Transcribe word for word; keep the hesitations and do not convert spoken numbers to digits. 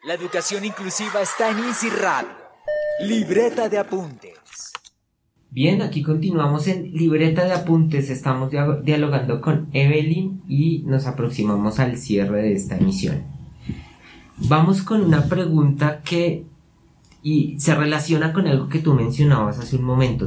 La educación inclusiva está en Easy Radio. Libreta de apuntes. Bien, aquí continuamos en Libreta de apuntes. Estamos dia- dialogando con Evelyn y nos aproximamos al cierre de esta emisión. Vamos con una pregunta que y se relaciona con algo que tú mencionabas hace un momento.